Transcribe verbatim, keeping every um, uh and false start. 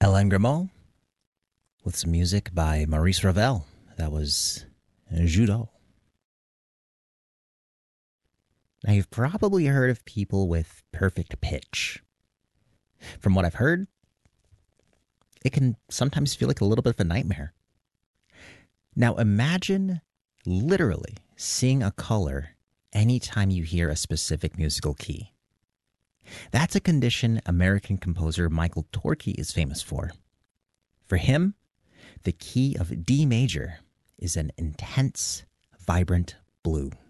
Hélène Grimaud with some music by Maurice Ravel. That was Judo. Now, you've probably heard of people with perfect pitch. From what I've heard, it can sometimes feel like a little bit of a nightmare. Now, imagine literally seeing a color anytime you hear a specific musical key. That's a condition American composer Michael Torke is famous for. For him, the key of D major is an intense, vibrant blue.